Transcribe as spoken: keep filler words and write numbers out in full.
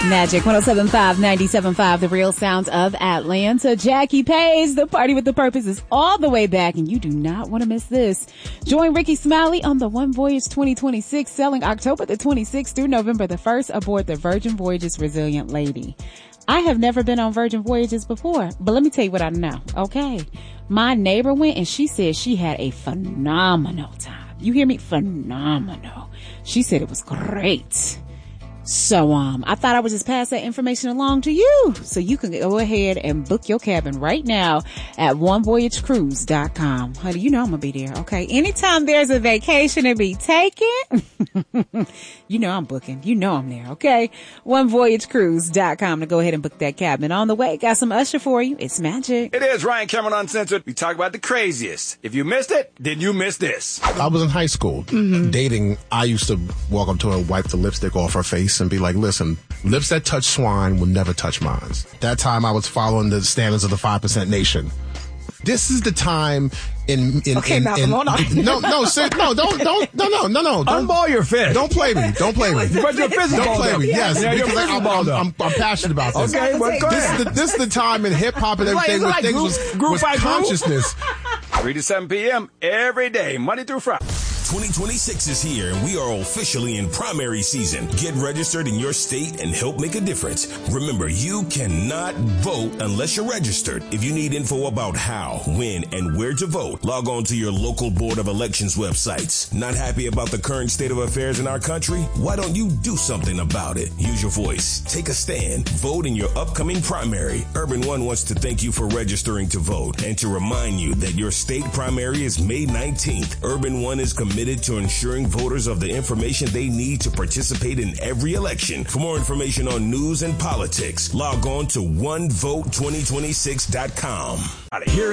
Magic one oh seven point five, ninety-seven point five, the real sound of Atlanta. Jackie Page, the Party with the Purpose is all the way back, and you do not want to miss this. Join Ricky Smiley on the One Voyage twenty twenty-six, sailing October the twenty-sixth through November the first aboard the Virgin Voyages Resilient Lady. I have never been on Virgin Voyages before, but let me tell you what I know, okay? My neighbor went, and she said she had a phenomenal time. You hear me? Phenomenal. She said it was great. So, um, I thought I would just pass that information along to you so you can go ahead and book your cabin right now at one voyage cruise dot com. Honey, you know I'm gonna be there, okay? Anytime there's a vacation to be taken, you know I'm booking. You know I'm there, okay? one voyage cruise dot com to go ahead and book that cabin. On the way, got some Usher for you. It's Magic. It is Ryan Cameron Uncensored. We talk about the craziest. If you missed it, then you missed this. I was in high school. Mm-hmm. Dating, I used to walk up to her, wipe the lipstick off her face, and be like, listen, lips that touch swine will never touch mine. That time I was following the standards of the five percent nation. This is the time in, in, okay, in, Malcolm, in, hold on. no, no, sir, no, don't, don't, no, no, no, no. Don't unball your fist. Don't play me. Don't play me. But your fist is Don't balled play up. me. Yes, yeah, your because fist is I'm, balled I'm, up. I'm, I'm passionate about this. Okay, well, go this, ahead. is the, this is the time in hip hop and Like- everything where like things group- was, group was by group? consciousness. three to seven p.m. every day, Monday through Friday. twenty twenty-six is here and we are officially in primary season. Get registered in your state and help make a difference. Remember, you cannot vote unless you're registered. If you need info about how, when, and where to vote, log on to your local Board of Elections websites. Not happy about the current state of affairs in our country? Why don't you do something about it? Use your voice. Take a stand. Vote in your upcoming primary. Urban One wants to thank you for registering to vote and to remind you that your state primary is May nineteenth. Urban One is committed to ensuring voters of the information they need to participate in every election. For more information on news and politics, log on to one vote twenty twenty-six dot com. Out of here.